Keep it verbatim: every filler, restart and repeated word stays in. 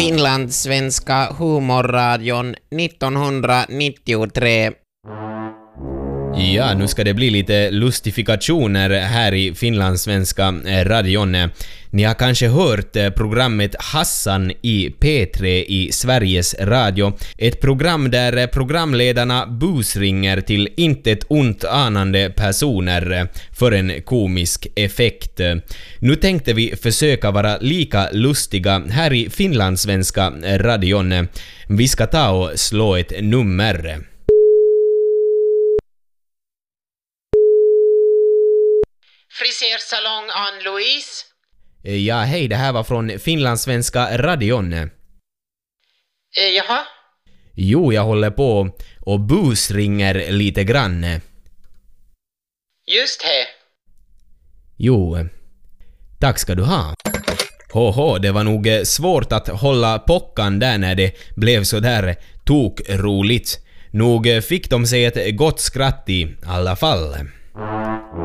Finlandssvenska humorradion nittonhundranittiotre. Ja, nu ska det bli lite lustifikationer här i Finlandssvenska radion. Ni har kanske hört programmet Hassan i P tre i Sveriges Radio. Ett program där programledarna busringer till intet ont anande personer för en komisk effekt. Nu tänkte vi försöka vara lika lustiga här i Finlandssvenska radion. Vi ska ta och slå ett nummer. Frisersalong Ann-Louise. Ja, hej, det här var från Finlandssvenska radion. Eh, jaha? Jo, jag håller på och busringer lite grann. Just det. Jo, tack ska du ha. Hoho, det var nog svårt att hålla pockan där när det blev så där tokroligt. Nog fick de sig ett gott skratt i alla fall.